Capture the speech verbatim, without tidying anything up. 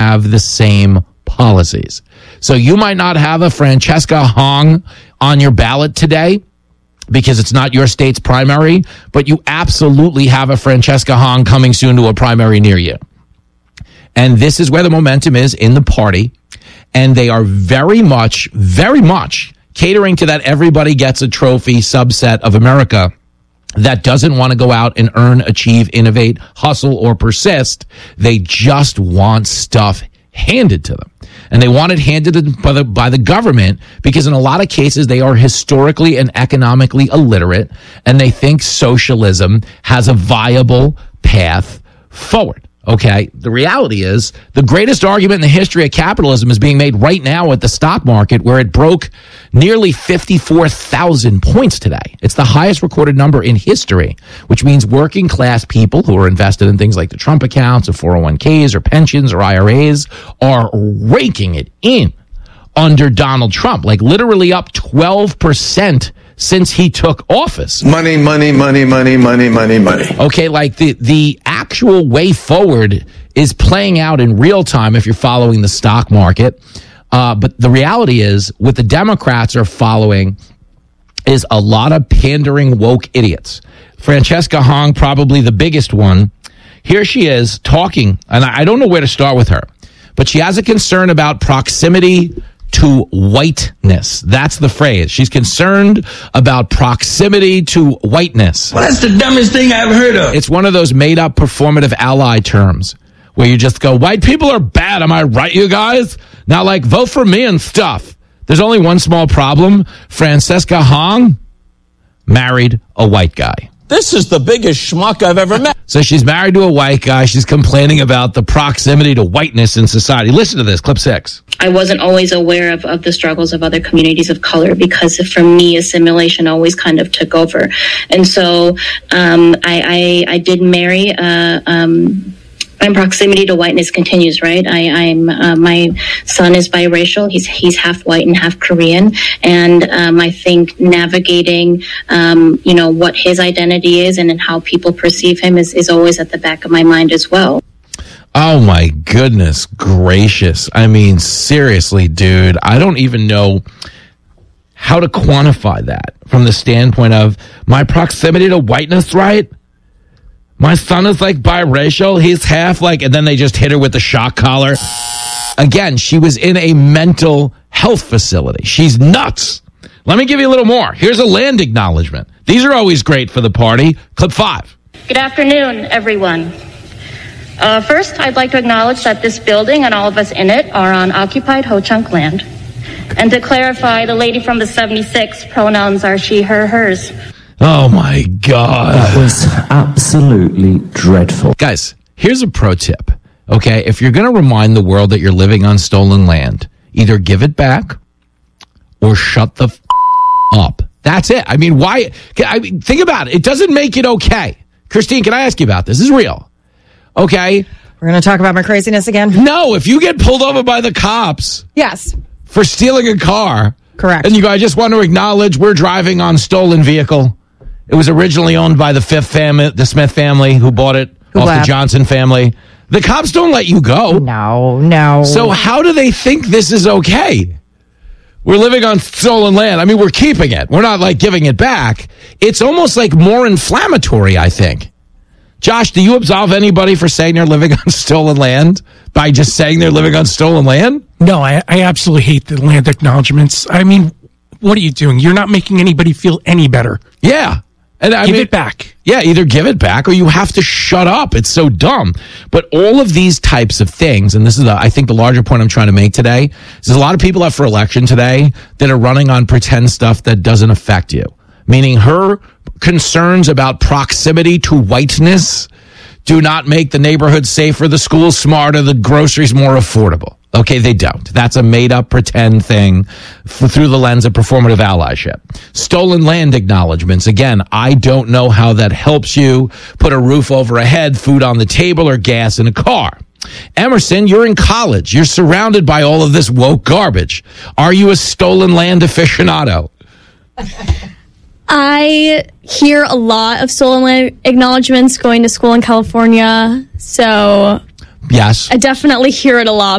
have the same policies. So you might not have a Francesca Hong on your ballot today because it's not your state's primary, but you absolutely have a Francesca Hong coming soon to a primary near you. And this is where the momentum is in the party. And they are very much, very much catering to that everybody gets a trophy subset of America that doesn't want to go out and earn, achieve, innovate, hustle, or persist. They just want stuff handed to them. And they want it handed to them by the, by the government because in a lot of cases they are historically and economically illiterate and they think socialism has a viable path forward. Okay, the reality is the greatest argument in the history of capitalism is being made right now at the stock market where it broke nearly fifty-four thousand points today. It's the highest recorded number in history, which means working class people who are invested in things like the Trump accounts or four oh one k's or pensions or I R As are raking it in under Donald Trump, like literally up twelve percent since he took office. Money, money, money, money, money, money, money. Okay, like the, the actual way forward is playing out in real time if you're following the stock market. Uh, but the reality is, what the Democrats are following is a lot of pandering woke idiots. Francesca Hong, probably the biggest one. Here she is talking, and I don't know where to start with her, but she has a concern about proximity to whiteness. That's the phrase. She's concerned about proximity to whiteness. Well, that's the dumbest thing I've heard of. It's one of those made-up performative ally terms where you just go, white people are bad. Am I right, you guys? Now, like, vote for me and stuff. There's only one small problem. Francesca Hong married a white guy. This is the biggest schmuck I've ever met. So she's married to a white guy. She's complaining about the proximity to whiteness in society. Listen to this, clip six. I wasn't always aware of, of the struggles of other communities of color because for me, assimilation always kind of took over. And so um, I, I, I did marry uh, um and proximity to whiteness continues, right? I, I'm uh, my son is biracial. He's he's half white and half Korean, and um, I think navigating, um, you know, what his identity is and how people perceive him is, is always at the back of my mind as well. Oh my goodness gracious! I mean, seriously, dude, I don't even know how to quantify that from the standpoint of my proximity to whiteness, right? My son is like biracial. He's half like, and then they just hit her with the shock collar. Again, she was in a mental health facility. She's nuts. Let me give you a little more. Here's a land acknowledgement. These are always great for the party. Clip five. Good afternoon, everyone. Uh, first, I'd like to acknowledge that this building and all of us in it are on occupied Ho-Chunk land. And to clarify, the lady from the seventy-six pronouns are she, her, hers. Oh, my God. That was absolutely dreadful. Guys, here's a pro tip, okay? If you're going to remind the world that you're living on stolen land, either give it back or shut the f- up. That's it. I mean, why? I mean, think about it. It doesn't make it okay. Christine, can I ask you about this? This is real. Okay? We're going to talk about my craziness again? No, if you get pulled over by the cops. Yes. For stealing a car. Correct. And you go, I just want to acknowledge we're driving on stolen vehicle. It was originally owned by the fifth family, the Smith family, who bought it who off left. the Johnson family. The cops don't let you go. No, no. So how do they think this is okay? We're living on stolen land. I mean, we're keeping it. We're not like giving it back. It's almost like more inflammatory, I think. Josh, do you absolve anybody for saying they're living on stolen land by just saying they're living on stolen land? No, I, I absolutely hate the land acknowledgements. I mean, what are you doing? You're not making anybody feel any better. Yeah. And I give mean, it back. Yeah, either give it back or you have to shut up. It's so dumb. But all of these types of things, and this is, the, I think, the larger point I'm trying to make today, is there's a lot of people up for election today that are running on pretend stuff that doesn't affect you. Meaning her concerns about proximity to whiteness do not make the neighborhood safer, the schools smarter, the groceries more affordable. Okay, they don't. That's a made-up pretend thing f- through the lens of performative allyship. Stolen land acknowledgments. Again, I don't know how that helps you put a roof over a head, food on the table, or gas in a car. Emerson, you're in college. You're surrounded by all of this woke garbage. Are you a stolen land aficionado? I hear a lot of stolen land acknowledgments going to school in California, so yes, I definitely hear it a lot.